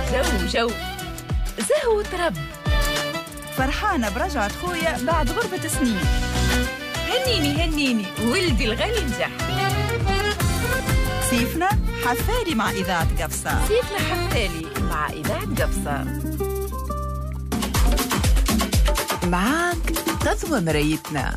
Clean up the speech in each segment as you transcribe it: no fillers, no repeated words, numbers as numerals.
جو زهو ترب. فرحانة برجعة خويا بعد غربة سنين. هنيني ولدي الغالي نجح. سيفنا حفاري مع إذاعة قفصة. سيفنا حفاري مع إذاعة قفصة. معاك تضوى مرايتنا.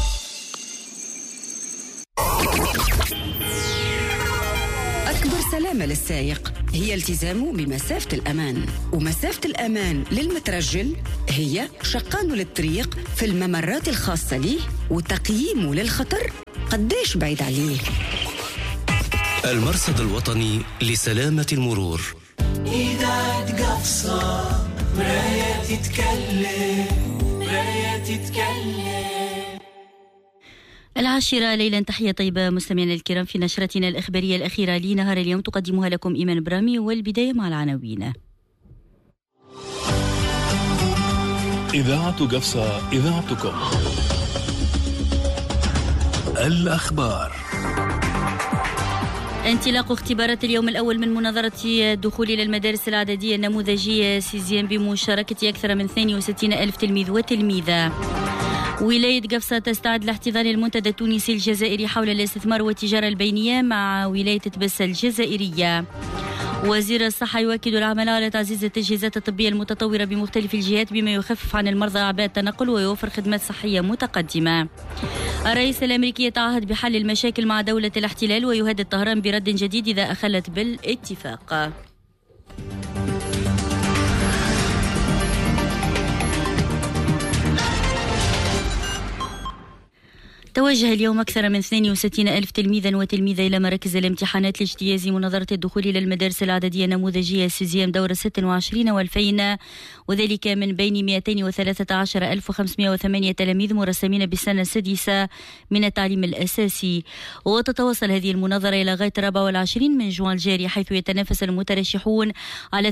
أكبر سلامة للسائق هي التزامه بمسافة الأمان، ومسافة الأمان للمترجل هي شقانه للطريق في الممرات الخاصة له وتقييمه للخطر قديش بعيد عليه. المرصد الوطني لسلامة المرور. إذاعة قفصة مراية تتكلم. 10 ليلا. تحية طيبة مستمعينا الكرام في نشرتنا الإخبارية الأخيرة لنهار اليوم تقدمها لكم إيمان برامي، والبداية مع العناوين. إذاعة قفصة إذاعتكم. الأخبار. انطلاق اختبارات اليوم الأول من مناظرة الدخول إلى المدارس الإعدادية النموذجية سيزيام بمشاركة أكثر من 62,000 تلميذ وتلميذة. ولاية قفصة تستعد لاحتضان المنتدى التونسي الجزائري حول الاستثمار والتجارة البينية مع ولاية تبسة الجزائرية. وزير الصحة يؤكد العمل على تعزيز التجهيزات الطبية المتطورة بمختلف الجهات بما يخفف عن المرضى أعباء التنقل ويوفر خدمات صحية متقدمة. الرئيس الأمريكي يتعهد بحل المشاكل مع دولة الاحتلال ويهدد طهران برد جديد إذا أخلت بالاتفاق. توجه اليوم أكثر من 62,000 تلميذا وتلميذة إلى مراكز الامتحانات لاجتياز مناظرة الدخول إلى المدارس الإعدادية النموذجية سيزيام دورة 26 و2000، وذلك من بين 213,508 تلاميذ مرسمين بالسنة السادسة من التعليم الأساسي. وتتواصل هذه المناظرة إلى غاية 24 من جوان الجاري، حيث يتنافس المترشحون على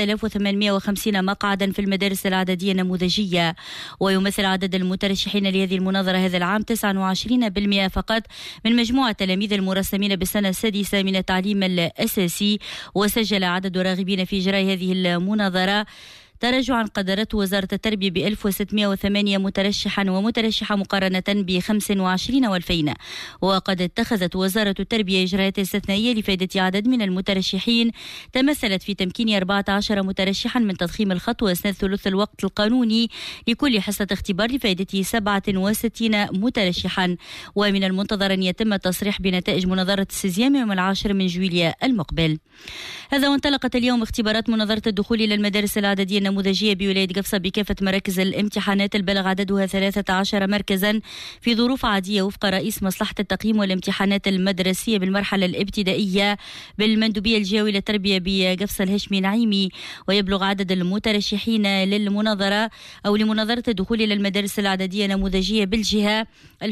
3,850 مقعدا في المدارس الإعدادية النموذجية. ويمثل عدد المترشحين لهذه المناظرة هذا العام 29% فقط من مجموع التلاميذ المرسمين بالسنة السادسة من التعليم الأساسي. وسجل عدد الراغبين في إجراء هذه المناظرة تراجعا قدرته وزارة التربية ب 1608 مترشحا ومترشحة مقارنة ب 25 و2000. وقد اتخذت وزارة التربية إجراءات استثنائية لفائدة عدد من المترشحين تمثلت في تمكين 14 مترشحا من تضخيم الخط وإسناد ثلث الوقت القانوني لكل حصة اختبار لفائدة 67 مترشحا. ومن المنتظر أن يتم التصريح بنتائج مناظرة السيزيام يوم 10 من جويلية المقبل. هذا وانطلقت اليوم اختبارات مناظرة الدخول إلى المدارس الإعدادية النموذجية بولاية قفصة بكافة مراكز الامتحانات البلغ عددها 13 مركزا في ظروف عادية وفق رئيس مصلحة التقييم والامتحانات المدرسية بالمرحلة الابتدائية بالمندوبية الجهوية للتربية بقفصة الهشمي نعيمي. ويبلغ عدد المترشحين للمناظرة أو لمناظرة الدخول إلى المدارس الإعدادية النموذجية بالجهة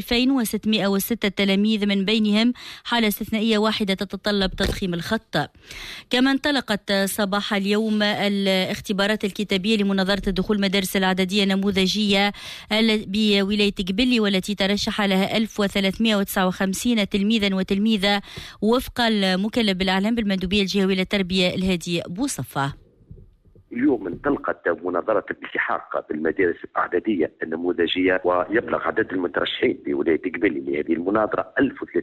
2606 تلاميذ، من بينهم حالة استثنائية واحدة تتطلب تضخيم الخط. كما انطلقت صباح اليوم الاختبارات الكتابية لمناظرة الدخول مدارس الإعدادية النموذجية بولاية قبلي، والتي ترشح لها 1359 تلميذا وتلميذة وفق المكلف بالإعلام بالمندوبية الجهوية للتربية الهادي بوصفة. اليوم انطلقت مناظرة الالتحاق بالمدارس الإعدادية النموذجية، ويبلغ عدد المترشحين بولاية قبلي لهذه المناظرة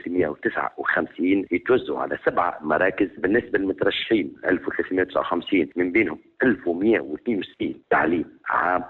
1359 يتوزعوا على 7 مراكز. بالنسبة للمترشحين 1359 من بينهم 1162 تعليم عام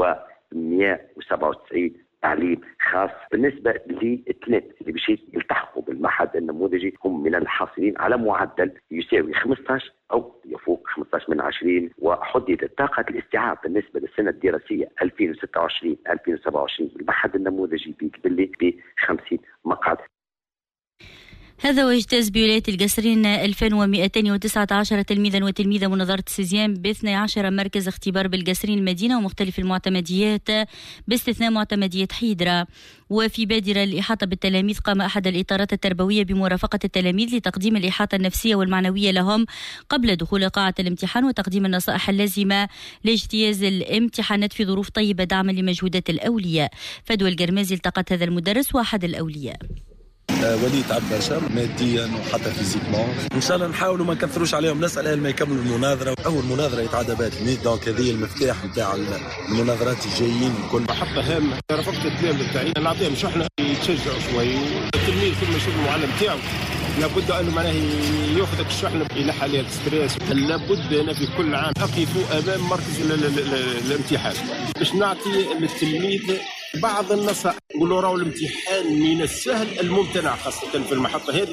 و197 تعليم خاص. بالنسبة للثلاث اللي باش يلتحقوا بالمعهد النموذجي هم من الحاصلين على معدل يساوي 15 أو يفوق 15 من 20. وحددت طاقة الاستيعاب بالنسبة للسنة الدراسية 2026-2027 بالمعهد النموذجي بقبلي ب 50 مقعد. هذا ويجتاز بولاية القصرين 2219 تلميذا وتلميذة مناظرة سيزيام ب 12 مركز اختبار بالقصرين المدينة ومختلف المعتمديات باستثناء معتمدية حيدرة. وفي بادرة الإحاطة بالتلاميذ قام أحد الإطارات التربوية بمرافقة التلاميذ لتقديم الإحاطة النفسية والمعنوية لهم قبل دخول قاعة الامتحان وتقديم النصائح اللازمة لاجتياز الامتحانات في ظروف طيبة دعما لمجهودات الأولياء. فدوى القرمازي التقت هذا المدرس وأحد الأولياء. وليد عبد برشا ماديا وحتى فيزيكمون. ان شاء الله نحاولوا ما نكثروش عليهم، نسال ما يكملوا المناظره. اول مناظره يتعدى بها تلميذ، دونك هذه المفتاح نتاع المناظرات الجايين الكل. محطه هامه رفقت التلاميذ نتاعي نعطيهم شحنه يتشجعوا شوي. التلميذ كل ما يشوف المعلم تاعو لابد انه معناه ياخذ الشحنه ينحى عليه الستريس. لابد انا في كل عام اقف امام مركز الامتحان باش نعطي للتلميذ بعض النصائح. نقولوا راهو الامتحان من السهل الممتنع خاصه في المحطه هذه.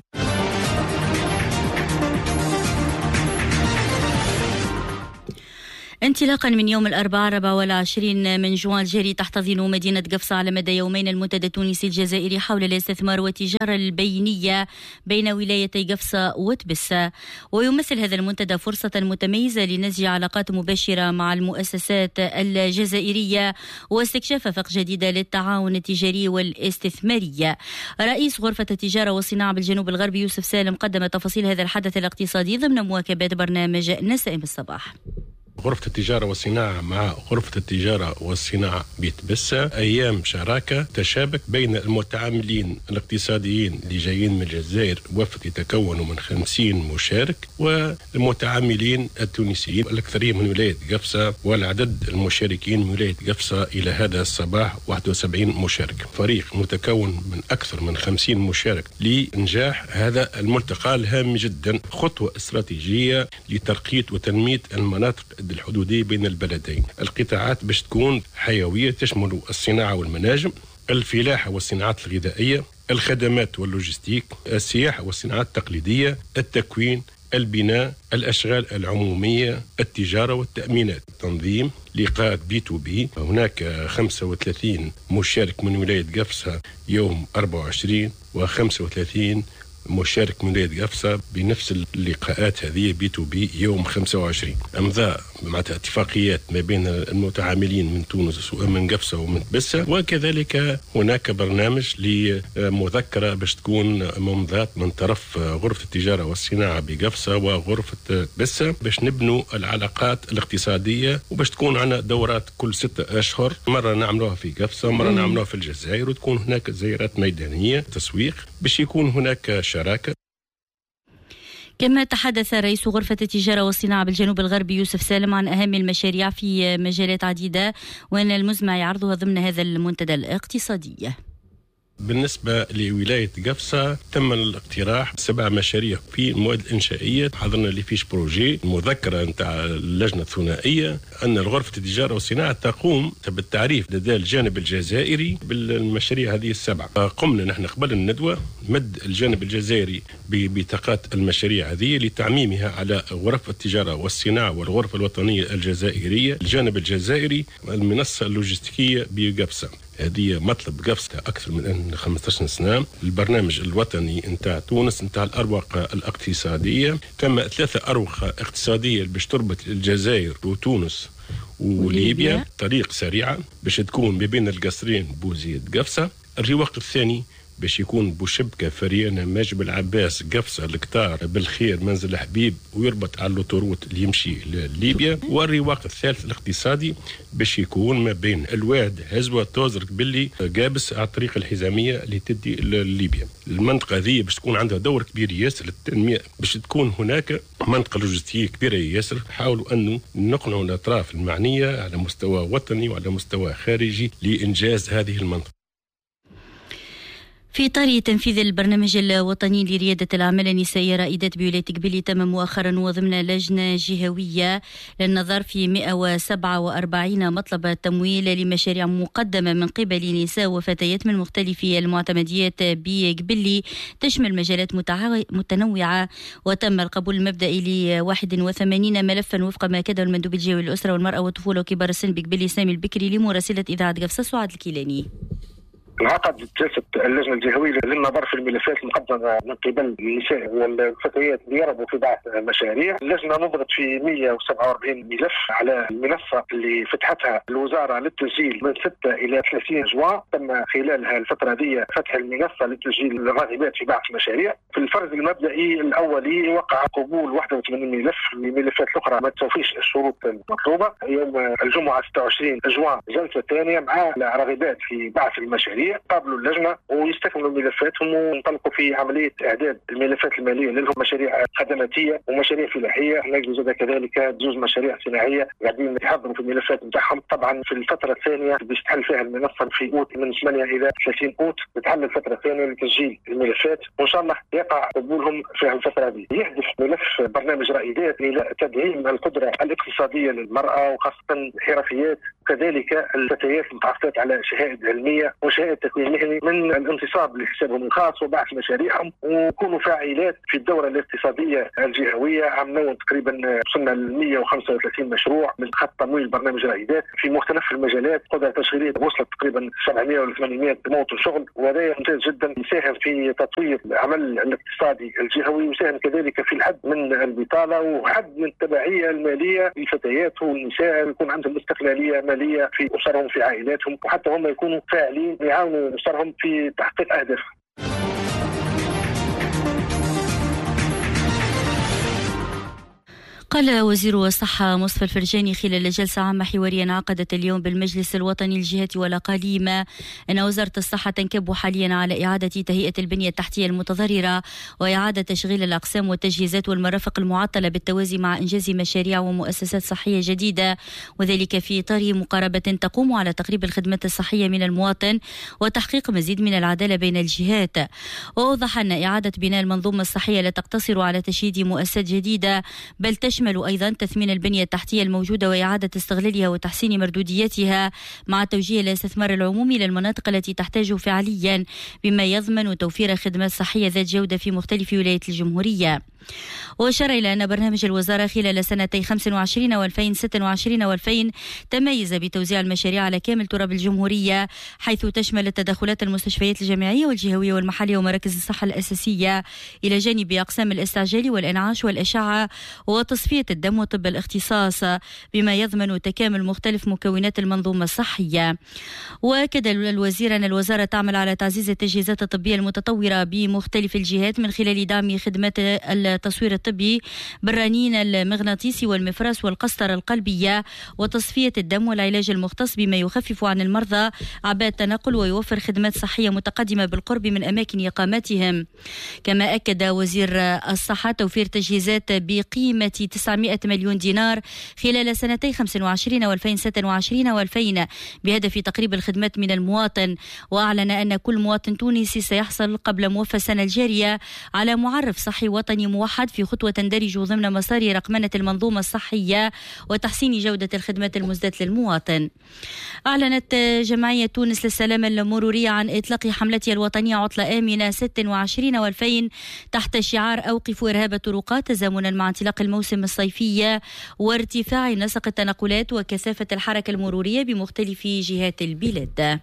انطلاقا من يوم الأربعاء 24 من جوان الجاري تحتضن مدينة قفصة على مدى يومين المنتدى التونسي الجزائري حول الاستثمار والتجارة البينية بين ولايتي قفصة وتبسة. ويمثل هذا المنتدى فرصة متميزة لنسج علاقات مباشرة مع المؤسسات الجزائرية واستكشاف آفاق جديدة للتعاون التجاري والاستثماري. رئيس غرفة التجارة والصناعة بالجنوب الغربي يوسف سالم قدم تفاصيل هذا الحدث الاقتصادي ضمن مواكبات برنامج نسائم الصباح. غرفة التجارة والصناعة مع غرفة التجارة والصناعة بيتبسة أيام شراكة تشابك بين المتعاملين الاقتصاديين اللي جايين من الجزائر، وفد يتكون من 50 مشارك، والمتعاملين التونسيين الأكثرية من ولاية قفصة، والعدد المشاركين من ولاية قفصة إلى هذا الصباح 71 مشارك. فريق متكون من أكثر من 50 مشارك لإنجاح هذا الملتقى الهام جدا، خطوة استراتيجية لترقية وتنمية المناطق الحدودية بين البلدين. القطاعات باش تكون حيوية تشمل الصناعة والمناجم، الفلاحة والصناعات الغذائية، الخدمات واللوجستيك، السياحة والصناعات التقليدية، التكوين، البناء، الأشغال العمومية، التجارة والتأمينات. تنظيم لقاءات B2B. هناك 35 مشارك من ولاية قفصة يوم 24 و35 مشارك من ولاية قفصة بنفس اللقاءات هذه B2B يوم 25. امضاء مع اتفاقيات ما بين المتعاملين من تونس ومن قفصة ومن تبسة، وكذلك هناك برنامج لمذكرة باش تكون ممضاة من طرف غرفة التجارة والصناعة بقفصة وغرفة تبسة باش نبنوا العلاقات الاقتصادية، وباش تكون عنا دورات كل 6 أشهر، مرة نعملوها في قفصة، مرة نعملوها في الجزائر، وتكون هناك زيارات ميدانية تسويق باش يكون هناك شراكة. كما تحدث رئيس غرفة التجارة والصناعة بالجنوب الغربي يوسف سالم عن أهم المشاريع في مجالات عديدة وأن المزمع يعرضها ضمن هذا المنتدى الاقتصادي. بالنسبة لولاية قفصة تم الاقتراح 7 مشاريع في المواد الإنشائية. حضرنا اللي فيش بروجي المذكرة نتاع اللجنة الثنائية أن غرفة التجارة والصناعة تقوم بالتعريف لدى الجانب الجزائري بالمشاريع هذه 7. قمنا نحن قبل الندوة مد الجانب الجزائري ببطاقات المشاريع هذه لتعميمها على غرف التجارة والصناعة والغرفة الوطنية الجزائرية. الجانب الجزائري المنصة اللوجستيكية بقفصة، هذه مطلب قفصة أكثر من 15 سنة. البرنامج الوطني نتاع تونس نتاع الأروقة الاقتصادية، تم 3 أروقة اقتصادية باش تربط الجزائر وتونس وليبيا طريق سريعة باش تكون ما بين القصرين بوزيد قفصة. الرواق الثاني باش يكون بوشبكة فريانة ماجب العباس قفصة الكتار بالخير منزل حبيب ويربط على اللوتوروت اللي يمشي لليبيا. والرواق الثالث الاقتصادي باش يكون ما بين الواد هزوة توزرك باللي قابس على الطريق الحزامية اللي تدي لليبيا. المنطقة هذه باش تكون عندها دور كبير ياسر للتنمية، باش تكون هناك منطقة لوجستية كبيرة ياسر. حاولوا أنه نقنعوا الأطراف المعنية على مستوى وطني وعلى مستوى خارجي لإنجاز هذه المنطقة. في إطار تنفيذ البرنامج الوطني لريادة الأعمال النسائية رائدات بولاية قبلي تم مؤخرا وضمن لجنة جهوية للنظر في 147 مطلب تمويل لمشاريع مقدمة من قبل نساء وفتيات من مختلف المعتمديات بقبلي تشمل مجالات متنوعة. وتم القبول المبدئي ل 81 ملفا وفق ما كتبه المندوب الجهوي للأسرة والمرأة والطفولة وكبار السن بقبلي سامي البكري لمراسلة إذاعة قفصة سعاد الكيلاني. انعقد جلسة اللجنة الجهوية للنظر في الملفات المقدمة من قبل النساء والفتيات ليرغبوا في بعث مشاريع. اللجنة نظرت في 147 ملف على المنصة اللي فتحتها الوزارة للتسجيل من 6 إلى 30 جوان. تم خلال الفترة دي فتح المنصة لتسجيل الراغبات في بعث مشاريع. في الفرز المبدئي الأولي وقع قبول 81 ملف. الملفات الأخرى ما توفيش الشروط المطلوبة. يوم الجمعة 26 جوان جلسة ثانية مع راغبات في بعث المشاريع. الماليه قابلوا اللجنه ويستكملوا ملفاتهم وانطلقوا في عمليه اعداد الملفات الماليه لهم، مشاريع خدماتيه ومشاريع فلاحيه. نجد زاد كذلك جزء مشاريع صناعيه قاعدين يحضروا في الملفات نتاعهم. طبعا في الفتره الثانيه باش تحل فيها المنصه في اوت من 8 الى 30 اوت، بتحل الفتره الثانيه لتسجيل الملفات وان شاء الله يقع قبولهم في الفتره هذه. يهدف ملف برنامج رائدات الى تدعيم القدره الاقتصاديه للمراه وخاصه الحرفيات وكذلك الفتيات المتعاقدات على شهائد علميه وشهائد تكوين مهني من الانتصاب لحسابهم الخاص وبعث مشاريعهم ويكونوا فاعلات في الدوره الاقتصاديه الجهويه. عام نون تقريبا وصلنا ل 135 مشروع من خط تمويل برنامج رائدات في مختلف المجالات، قدره تشغيليه وصلت تقريبا 700 ولا 800 موطن شغل، وهذا ممتاز جدا يساهم في تطوير العمل الاقتصادي الجهوي ويساهم كذلك في الحد من البطاله وحد من التبعيه الماليه للفتيات والنساء، يكون عندهم استقلاليه ماليه في اسرهم في عائلاتهم وحتى هم يكونوا فاعلين يعاونوا اسرهم في تحقيق اهدافهم. قال وزير الصحة مصطفى الفرجاني خلال جلسة عامة حوارية انعقدت اليوم بالمجلس الوطني للجهات والأقاليم أن وزارة الصحة تنكب حاليا على إعادة تهيئة البنية التحتية المتضررة وإعادة تشغيل الأقسام والتجهيزات والمرافق المعطلة بالتوازي مع إنجاز مشاريع ومؤسسات صحية جديدة، وذلك في إطار مقاربة تقوم على تقريب الخدمات الصحية من المواطن وتحقيق مزيد من العدالة بين الجهات. وأوضح أن إعادة بناء المنظومة الصحية لا تقتصر على تشييد مؤسسات جديدة بل تشمل أيضا تثمين البنية التحتية الموجودة وإعادة استغلالها وتحسين مردوديتها مع توجيه الاستثمار العمومي للمناطق التي تحتاج فعليا بما يضمن توفير خدمات صحية ذات جودة في مختلف ولايات الجمهورية. وأشار إلى أن برنامج الوزارة خلال سنتي 25 و2026 و2000 تميز بتوزيع المشاريع على كامل تراب الجمهورية، حيث تشمل التدخلات المستشفيات الجامعية والجهوية والمحلية ومراكز الصحة الأساسية إلى جانب أقسام الاستعجال والإنعاش والأشعة وتصفية الدم وطب الاختصاص بما يضمن تكامل مختلف مكونات المنظومة الصحية. وأكد الوزير أن الوزارة تعمل على تعزيز التجهيزات الطبية المتطورة بمختلف الجهات من خلال دعم خدمات التصوير الطبي بالرنين المغناطيسي والمفراس والقسطرة القلبية وتصفية الدم والعلاج المختص بما يخفف عن المرضى أعباء التنقل ويوفر خدمات صحية متقدمة بالقرب من أماكن إقامتهم. كما أكد وزير الصحة توفير تجهيزات بقيمة 900 مليون دينار خلال سنتي 25 و2026 و2000 بهدف تقريب الخدمات من المواطن، وأعلن أن كل مواطن تونسي سيحصل قبل موفى السنة الجارية على معرف صحي وطني موحد في خطوة تندرج ضمن مسار رقمنة المنظومة الصحية وتحسين جودة الخدمات المزدة للمواطن. أعلنت جمعية تونس للسلامة المرورية عن إطلاق حملتها الوطنية عطلة آمنة 26 و2000 تحت شعار أوقفوا إرهاب الطرقات تزامنا مع انطلاق الموسم الصيفي وارتفاع نسق التنقلات وكثافة الحركة المرورية بمختلف جهات البلاد.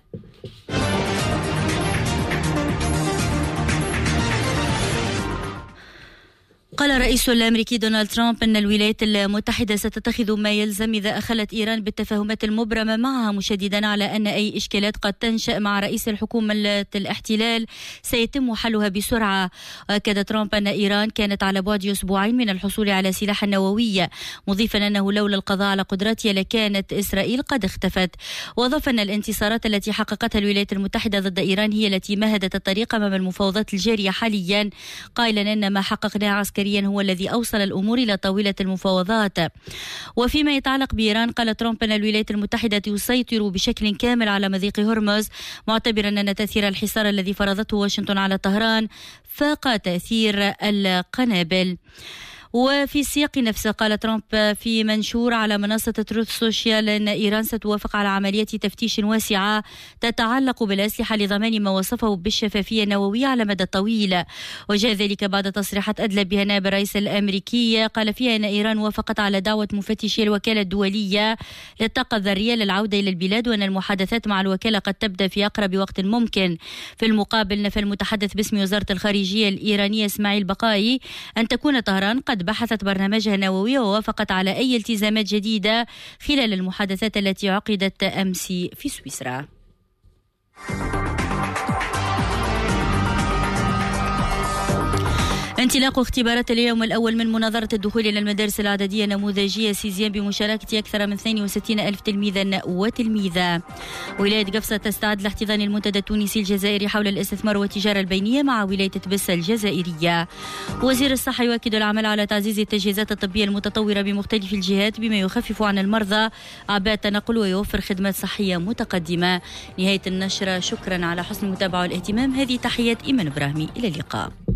قال الرئيس الأمريكي دونالد ترامب أن الولايات المتحدة ستتخذ ما يلزم إذا أخلت إيران بالتفاهمات المبرمة معها، مشددا على أن أي إشكالات قد تنشأ مع رئيس الحكومة الاحتلال سيتم حلها بسرعة. أكد ترامب أن إيران كانت على بعد أسبوعين من الحصول على سلاح نووي، مضيفا أنه لولا القضاء على قدراتها لكانت إسرائيل قد اختفت. وأضاف أن الانتصارات التي حققتها الولايات المتحدة ضد إيران هي التي مهدت الطريق أمام المفاوضات الجارية حاليا، قائلا أن ما حققناه عسكريا هو الذي أوصل الأمور إلى طاولة المفاوضات. وفيما يتعلق بإيران قال ترامب أن الولايات المتحدة تسيطر بشكل كامل على مضيق هرمز، معتبرا أن تأثير الحصار الذي فرضته واشنطن على طهران فاق تأثير القنابل. وفي السياق نفسه قال ترامب في منشور على منصة تروث سوشيال أن إيران ستوافق على عملية تفتيش واسعة تتعلق بالأسلحة لضمان ما وصفه بالشفافية النووية على مدى طويل. وجاء ذلك بعد تصريحات أدلى بها نائب الرئيس الأمريكي قال فيها أن إيران وافقت على دعوة مفتشي الوكالة الدولية للطاقة الذرية للعودة إلى البلاد، وأن المحادثات مع الوكالة قد تبدأ في أقرب وقت ممكن. في المقابل نفى المتحدث باسم وزارة الخارجية الإيرانية إسماعيل بقائي أن تكون طهران قد بحثت برنامجها النووي ووافقت على أي التزامات جديدة خلال المحادثات التي عقدت أمس في سويسرا. انطلاق اختبارات اليوم الأول من مناظرة الدخول إلى المدارس الإعدادية النموذجية سيزيان بمشاركة أكثر من 62 ألف تلميذا وتلميذة. ولاية قفصة تستعد لاحتضان المنتدى التونسي الجزائري حول الاستثمار والتجارة البينية مع ولاية تبسة الجزائرية. وزير الصحة يؤكد العمل على تعزيز التجهيزات الطبية المتطورة بمختلف الجهات بما يخفف عن المرضى أعباء التنقل ويوفر خدمات صحية متقدمة. نهاية النشرة، شكرا على حسن المتابعة والاهتمام. هذه تحيات إيمان إبراهيمي، إلى اللقاء.